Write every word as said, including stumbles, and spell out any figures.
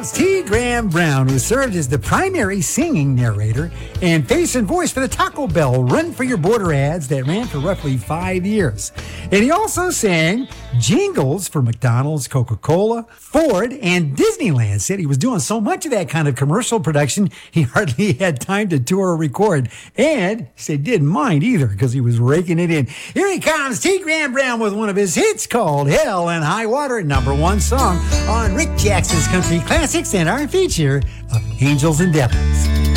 comes T. Graham Brown, who served as the primary singing narrator and face and voice for the Taco Bell Run for Your Border ads that ran for roughly five years. And he also sang jingles for McDonald's, Coca-Cola, Ford, and Disneyland. Said he was doing so much of that kind of commercial production, he hardly had time to tour or record. And he said didn't mind either because he was raking it in. Here he comes, T. Graham Brown, with one of his hits called Hell and High Water, number one song on Rick Jackson's Country Classics and our feature of Angels and Devils.